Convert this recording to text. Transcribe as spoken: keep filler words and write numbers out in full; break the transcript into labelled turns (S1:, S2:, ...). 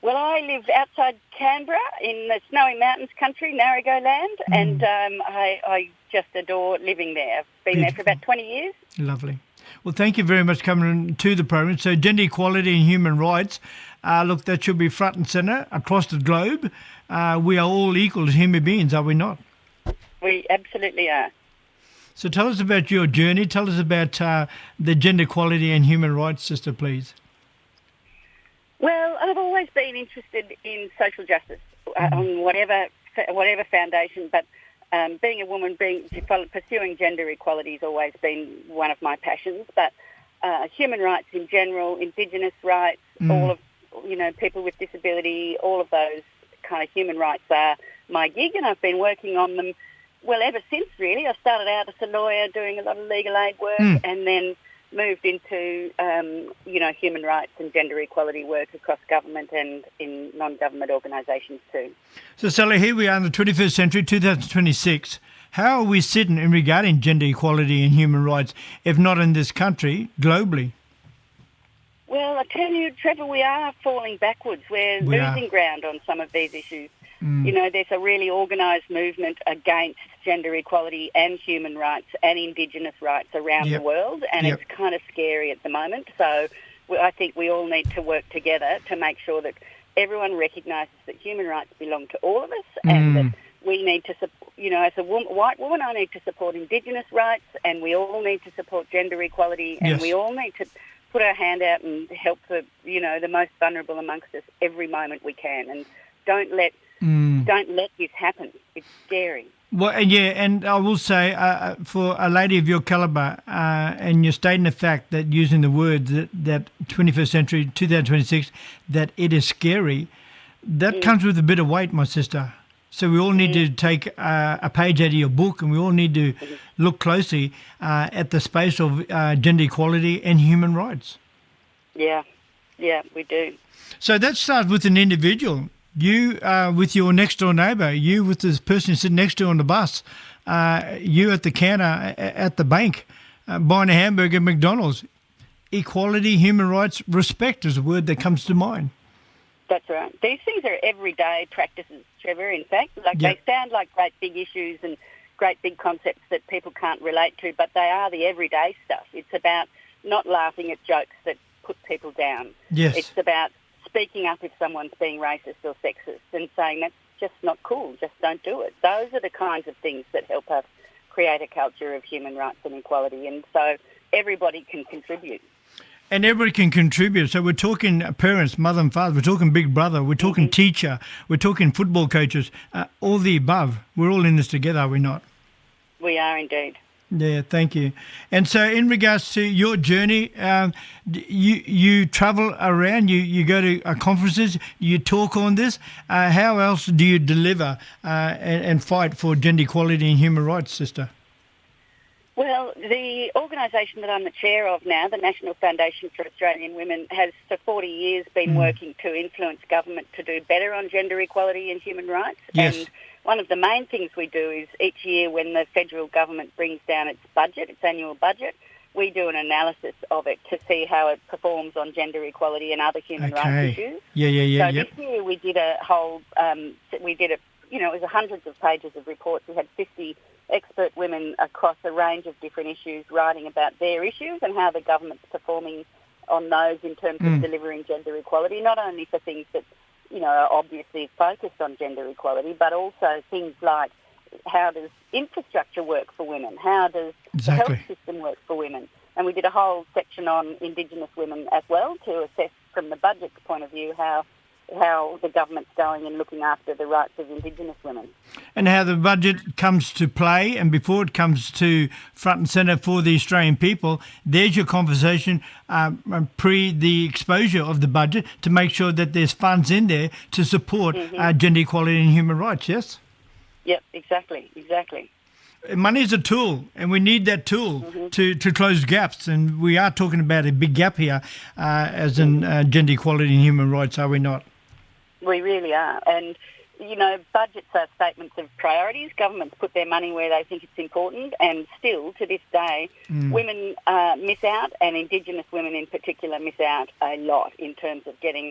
S1: Well, I live outside Canberra in the Snowy Mountains country, Narragaland, mm. and um, I, I just adore living there. I've been Beautiful. there for about twenty years.
S2: Lovely. Well, thank you very much for coming to the program. So gender equality and human rights, uh, look, that should be front and centre across the globe. Uh, we are all equal as human beings, are we not?
S1: We absolutely are.
S2: So tell us about your journey. Tell us about uh, the gender equality and human rights, sister, please.
S1: Well, I've always been interested in social justice uh, on whatever whatever foundation, but um, being a woman, being pursuing gender equality has always been one of my passions. But uh, human rights in general, Indigenous rights, mm. all of you know people with disability, all of those kind of human rights are my gig, and I've been working on them well ever since. Really, I started out as a lawyer doing a lot of legal aid work, mm. and then moved into, um, you know, human rights and gender equality work across government and in non-government organisations too.
S2: So, Sally, here we are in the twenty-first century, two thousand twenty-six. How are we sitting in regarding gender equality and human rights, if not in this country, globally?
S1: Well, I tell you, Trevor, we are falling backwards. We're
S2: we
S1: losing
S2: are. ground
S1: on some of these issues. Mm. You know, there's a really organised movement against gender equality and human rights and Indigenous rights around
S2: yep.
S1: the world, and yep. it's kind of scary at the moment. So we, I think we all need to work together to make sure that everyone recognises that human rights belong to all of us, mm. and that we need to, you know, as a woman, white woman, I need to support Indigenous rights, and we all need to support gender equality, and
S2: yes.
S1: we all need to put our hand out and help the, you know, the most vulnerable amongst us every moment we can, and don't let Mm. Don't let this happen. It's scary.
S2: Well, yeah, and I will say, uh, for a lady of your calibre, uh, and you're stating the fact that using the words that, that twenty-first century, two thousand twenty-six, that it is scary, that mm. comes with a bit of weight, my sister. So we all need mm. to take uh, a page out of your book, and we all need to mm. look closely uh, at the space of uh, gender equality and human rights.
S1: Yeah, yeah, we do.
S2: So that starts with an individual. You uh, with your next door neighbour, you with this person sitting next to you on the bus, uh, you at the counter at the bank, uh, buying a hamburger at McDonald's. Equality, human rights, respect is a word that comes to mind.
S1: That's right. These things are everyday practices, Trevor, in fact. Like
S2: yep.
S1: They sound like great big issues and great big concepts that people can't relate to, but they are the everyday stuff. It's about not laughing at jokes that put people down.
S2: Yes.
S1: It's about speaking up if someone's being racist or sexist and saying that's just not cool, just don't do it. Those are the kinds of things that help us create a culture of human rights and equality, and so everybody can contribute.
S2: And everybody can contribute. So we're talking parents, mother and father, we're talking big brother, we're talking mm-hmm. teacher, we're talking football coaches, uh, all the above. We're all in this together, are we not?
S1: We are indeed.
S2: Yeah, thank you. And so in regards to your journey, um, you you travel around, you, you go to uh, conferences, you talk on this. Uh, how else do you deliver uh, and, and fight for gender equality and human rights, sister?
S1: Well, the organisation that I'm the chair of now, the National Foundation for Australian Women, has for forty years been mm. working to influence government to do better on gender equality and human rights.
S2: Yes.
S1: And one of the main things we do is each year when the federal government brings down its budget, its annual budget, we do an analysis of it to see how it performs on gender equality and other human
S2: okay.
S1: rights issues.
S2: Yeah, yeah, yeah.
S1: So
S2: yep.
S1: this year we did a whole, um, we did a, you know, it was hundreds of pages of reports. We had fifty expert women across a range of different issues writing about their issues and how the government's performing on those in terms mm. of delivering gender equality, not only for things that, you know, are obviously focused on gender equality, but also things like how does infrastructure work for women? How does
S2: exactly.
S1: the health system work for women? And we did a whole section on Indigenous women as well to assess from the budget's point of view how how the government's going and looking after the rights of Indigenous women.
S2: And how the budget comes to play, and before it comes to front and centre for the Australian people, there's your conversation um, pre the exposure of the budget to make sure that there's funds in there to support mm-hmm. uh, gender equality and human rights, yes?
S1: Yep, exactly, exactly.
S2: Money is a tool, and we need that tool mm-hmm. to, to close gaps, and we are talking about a big gap here, uh, as in uh, gender equality and human rights, are we not?
S1: We really are. And, you know, budgets are statements of priorities. Governments put their money where they think it's important, and still, to this day, mm. women uh, miss out, and Indigenous women in particular miss out a lot in terms of getting